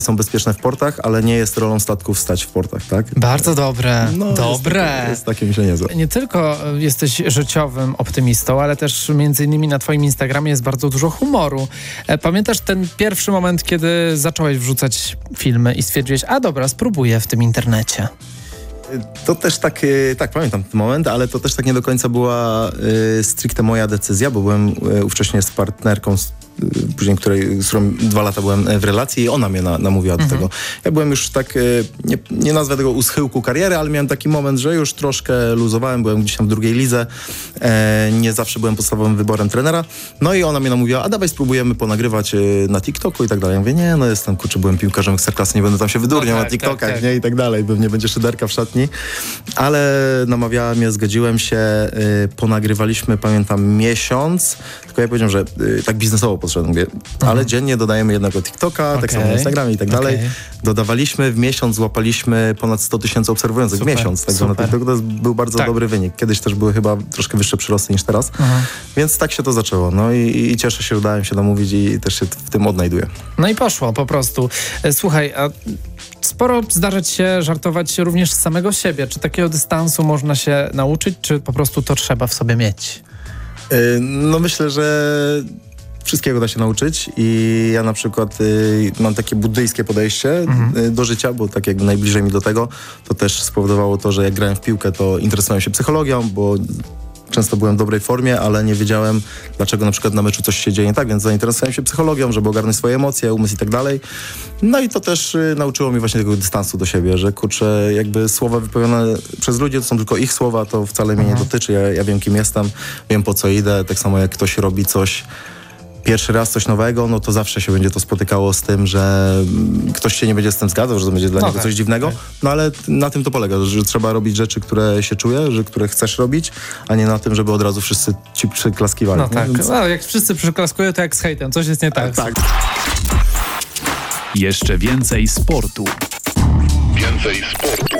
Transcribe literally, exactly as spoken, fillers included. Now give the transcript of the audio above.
są bezpieczne w portach, ale nie jest rolą statków stać w portach, tak? Bardzo dobre, no, dobre. Jest takie, jest takie myślenie złe. Nie tylko jesteś życiowym optymistą, ale też między innymi na twoim Instagramie jest bardzo dużo humoru. Pamiętasz ten pierwszy moment, kiedy zacząłeś wrzucać filmy i stwierdziłeś, a dobra, spróbuję w tym internecie? To też tak, tak, pamiętam ten moment, ale to też tak nie do końca była y, stricte moja decyzja, bo byłem y, ówcześnie z partnerką, z, y, później której, z którą dwa lata byłem w relacji i ona mnie na, namówiła do Mhm. tego. Ja byłem już tak, y, nie, nie nazwę tego u schyłku kariery, ale miałem taki moment, że już troszkę luzowałem, byłem gdzieś tam w drugiej lidze, e, nie zawsze byłem podstawowym wyborem trenera, no i ona mnie namówiła, a dawaj spróbujemy ponagrywać y, na TikToku i tak dalej. Ja mówię, nie, no jestem, kurczę, byłem piłkarzem ekstraklasy, nie będę tam się wydurniał No tak, na TikTokach, tak, tak. nie, i tak dalej, pewnie będzie szyderka w szatni. Ale namawiała mnie, zgodziłem się, y, ponagrywaliśmy, pamiętam, miesiąc, tylko ja powiedziałem, że y, tak biznesowo podszedłem, mówię, ale Mhm. dziennie dodajemy jednego TikToka, Okay. tak samo na Instagramie i tak dalej. Okay. Dodawaliśmy, w miesiąc złapaliśmy ponad sto tysięcy obserwujących Super, w miesiąc, także na super. TikToku to jest- był bardzo Tak. dobry wynik. Kiedyś też były chyba troszkę wyższe przyrosty niż teraz, Mhm. więc tak się to zaczęło. No i, i cieszę się, że dałem się namówić i też się w tym odnajduję. No i poszło po prostu. E, Słuchaj, a sporo zdarza ci się żartować również z samego siebie. Czy takiego dystansu można się nauczyć, czy po prostu to trzeba w sobie mieć? Y, No myślę, że wszystkiego da się nauczyć i ja na przykład y, mam takie buddyjskie podejście Mhm. y, do życia, bo tak jakby najbliżej mi do tego, to też spowodowało to, że jak grałem w piłkę, to interesowałem się psychologią, bo często byłem w dobrej formie, ale nie wiedziałem, dlaczego na przykład na meczu coś się dzieje nie tak, więc zainteresowałem się psychologią, żeby ogarnąć swoje emocje, umysł i tak dalej. No i to też y, nauczyło mnie właśnie tego dystansu do siebie, że kurczę, jakby słowa wypowiadane przez ludzi, to są tylko ich słowa, to wcale mnie nie dotyczy, ja, ja wiem, kim jestem, wiem, po co idę, tak samo jak ktoś robi coś pierwszy raz, coś nowego, no to zawsze się będzie to spotykało z tym, że mm, ktoś się nie będzie z tym zgadzał, że to będzie dla No niego tak, coś dziwnego, tak. no ale na tym to polega, że trzeba robić rzeczy, które się czuje, że które chcesz robić, a nie na tym, żeby od razu wszyscy ci przyklaskiwali. No tak. Więc- No, jak wszyscy przyklaskują, to jak z hejtem. Coś jest nie tak. tak. Jeszcze więcej sportu. Więcej sportu.